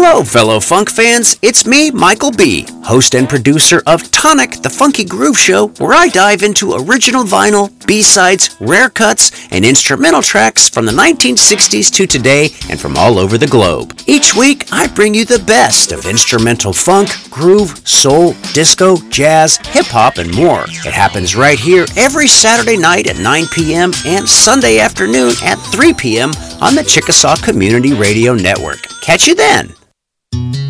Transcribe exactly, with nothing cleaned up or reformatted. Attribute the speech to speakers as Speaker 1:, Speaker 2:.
Speaker 1: Hello, fellow funk fans. It's me, Michael B., host and producer of Tonic, the Funky Groove Show, where I dive into original vinyl, B-sides, rare cuts, and instrumental tracks from the nineteen sixties to today and from all over the globe. Each week, I bring you the best of instrumental funk, groove, soul, disco, jazz, hip-hop, and more. It happens right here every Saturday night at nine p.m. and Sunday afternoon at three p.m. on the Chickasaw Community Radio Network. Catch you then.